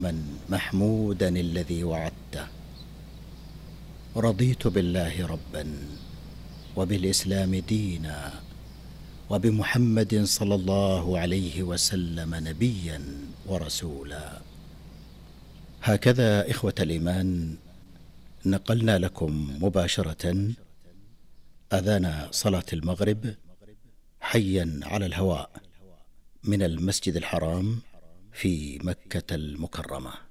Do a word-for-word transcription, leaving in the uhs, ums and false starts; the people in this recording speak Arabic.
من محمودا الذي وعدته. رضيت بالله ربا وبالإسلام دينا وبمحمد صلى الله عليه وسلم نبيا ورسولا. هكذا إخوة الإيمان نقلنا لكم مباشرة أذان صلاة المغرب حيا على الهواء من المسجد الحرام في مكة المكرمة.